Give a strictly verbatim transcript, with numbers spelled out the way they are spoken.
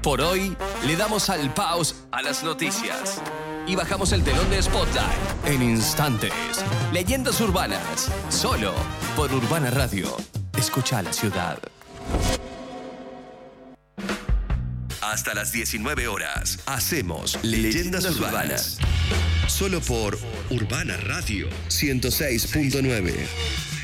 Por hoy, le damos al pause a las noticias y bajamos el telón de Spotlight en instantes. Leyendas urbanas, solo por Urbana Radio. Escucha a la ciudad. Hasta las diecinueve horas, hacemos Leyendas, Leyendas urbanas. urbanas. Solo por Urbana Radio ciento seis punto nueve.